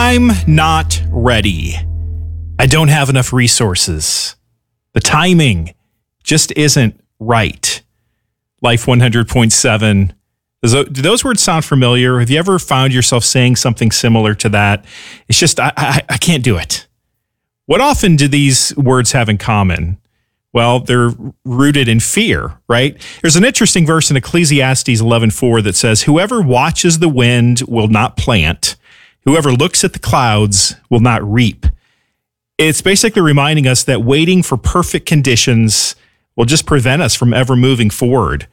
I'm not ready. I don't have enough resources. The timing just isn't right. Life 100.7. Do those words sound familiar? Have you ever found yourself saying something similar to that? It's just, I can't do it. What often do these words have in common? Well, they're rooted in fear, right? There's an interesting verse in Ecclesiastes 11:4 that says, whoever watches the wind will not plant. Whoever looks at the clouds will not reap. It's basically reminding us that waiting for perfect conditions will just prevent us from ever moving forward.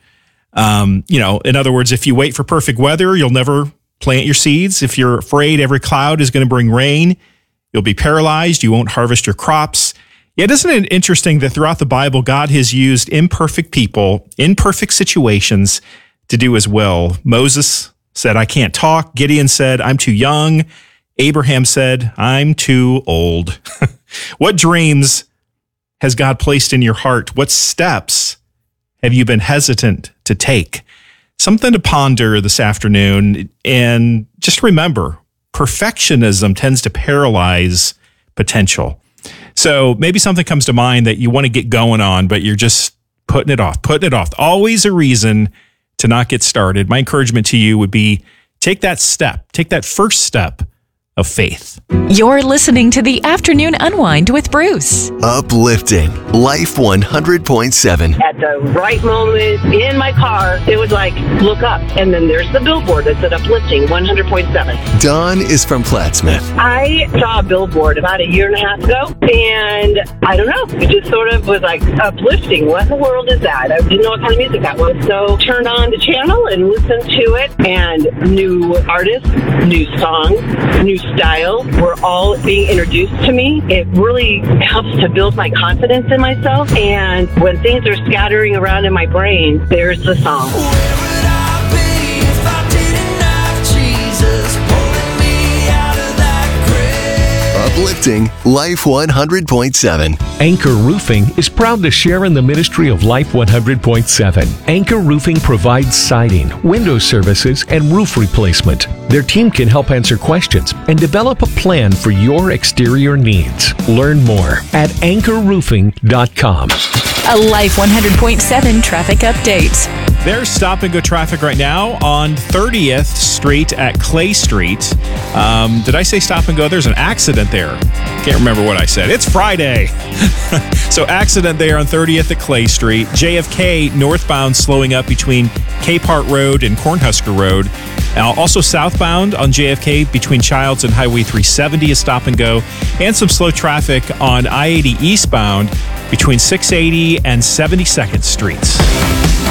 In other words, if you wait for perfect weather, you'll never plant your seeds. If you're afraid every cloud is going to bring rain, you'll be paralyzed. You won't harvest your crops. Yet, isn't it interesting that throughout the Bible, God has used imperfect people, in perfect situations to do his will? Moses said, I can't talk. Gideon said, I'm too young. Abraham said, I'm too old. What dreams has God placed in your heart? What steps have you been hesitant to take? Something to ponder this afternoon. And just remember, perfectionism tends to paralyze potential. So maybe something comes to mind that you want to get going on, but you're just putting it off. Always a reason to not get started. My encouragement to you would be take that first step of faith. You're listening to the Afternoon Unwind with Bruce. Uplifting Life 100.7. At the right moment in my car, it was like, look up. And then there's the billboard that said Uplifting 100.7. Dawn is from Plattsmouth. I saw a billboard about a year and a half ago, and I don't know, it just sort of was like, Uplifting, what in the world is that? I didn't know what kind of music that was. So turned on the channel and listened to it, and new artists, new songs, new style were all being introduced to me. It really helps to build my confidence in myself. And when things are scattering around in my brain, there's the song. Uplifting Life 100.7. Anchor Roofing is proud to share in the ministry of Life 100.7. Anchor Roofing provides siding, window services, and roof replacement. Their team can help answer questions and develop a plan for your exterior needs. Learn more at anchorroofing.com. A Life 100.7 traffic update. There's stop-and-go traffic right now on 30th Street at Clay Street. Did I say stop-and-go? There's an accident there. Can't remember what I said. It's Friday. So accident there on 30th at Clay Street. JFK northbound slowing up between Capehart Road and Cornhusker Road. Also southbound on JFK between Childs and Highway 370 is stop-and-go. And some slow traffic on I-80 eastbound between 680 and 72nd Streets.